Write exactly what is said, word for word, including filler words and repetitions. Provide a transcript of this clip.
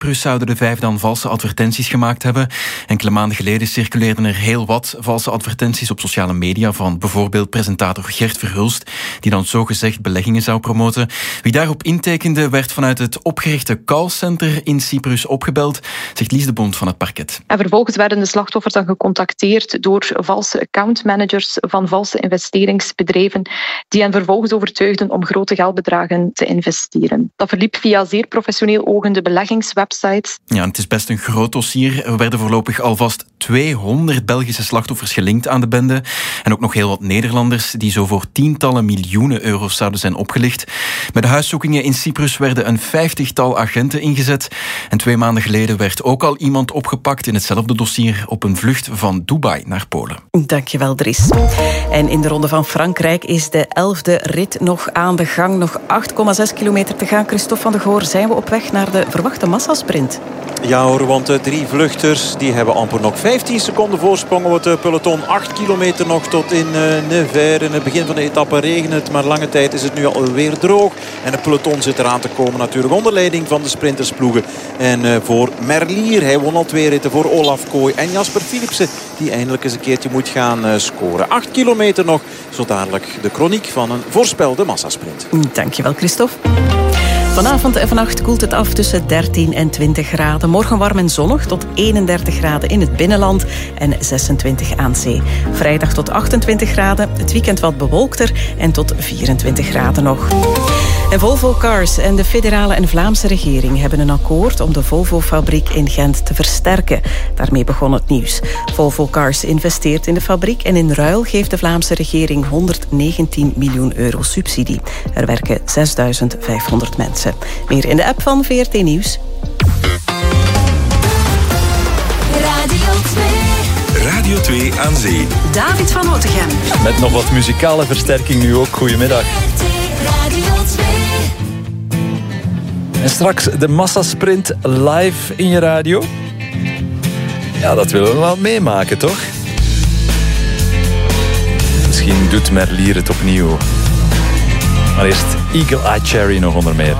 Cyprus zouden de vijf dan valse advertenties gemaakt hebben. Enkele maanden geleden circuleerden er heel wat valse advertenties op sociale media van bijvoorbeeld presentator Gert Verhulst, die dan zogezegd beleggingen zou promoten. Wie daarop intekende werd vanuit het opgerichte callcenter in Cyprus opgebeld, zegt Lies de Bond van het parket. En vervolgens werden de slachtoffers dan gecontacteerd door valse accountmanagers van valse investeringsbedrijven die hen vervolgens overtuigden om grote geldbedragen te investeren. Dat verliep via zeer professioneel ogende beleggingswebsites. Ja, het is best een groot dossier. Er werden voorlopig alvast tweehonderd Belgische slachtoffers gelinkt aan de bende. En ook nog heel wat Nederlanders die zo voor tientallen miljoenen euro's zouden zijn opgelicht. Bij de huiszoekingen in Cyprus werden een vijftigtal agenten ingezet. En twee maanden geleden werd ook al iemand opgepakt in hetzelfde dossier op een vlucht van Dubai naar Polen. Dankjewel, Dries. En in de Ronde van Frankrijk is de elfde rit nog aan de gang. Nog acht komma zes kilometer te gaan. Christophe van de Goor, zijn we op weg naar de verwachte massasprint? Ja hoor, want de drie vluchters die hebben amper nog vijftien seconden voorsprong op het peloton. acht kilometer nog tot in uh, Nevers. In het begin van de etappe regent het, maar lange tijd is het nu alweer droog. En het peloton zit eraan te komen natuurlijk onder leiding van de sprintersploegen. En uh, voor Merlier, hij won al twee ritten voor Olaf Kooi. En Jasper Philipsen, die eindelijk eens een keertje moet gaan uh, scoren. acht kilometer nog, zo dadelijk de kroniek van een voorspelde massasprint. Dankjewel, Christophe. Vanavond en vannacht koelt het af tussen dertien en twintig graden. Morgen warm en zonnig tot eenendertig graden in het binnenland en zesentwintig aan zee. Vrijdag tot achtentwintig graden, het weekend wat bewolkter en tot vierentwintig graden nog. En Volvo Cars en de federale en Vlaamse regering hebben een akkoord om de Volvo-fabriek in Gent te versterken. Daarmee begon het nieuws. Volvo Cars investeert in de fabriek en in ruil geeft de Vlaamse regering honderdnegentien miljoen euro subsidie. Er werken zesduizend vijfhonderd mensen. Meer in de app van V R T Nieuws. Radio twee. Radio twee aan zee. David van Otegem. Met nog wat muzikale versterking nu ook. Goedemiddag. Radio twee. En straks de massasprint live in je radio. Ja, dat willen we wel meemaken, toch? Misschien doet Merlier het opnieuw. Maar eerst Eagle Eye Cherry nog onder meer.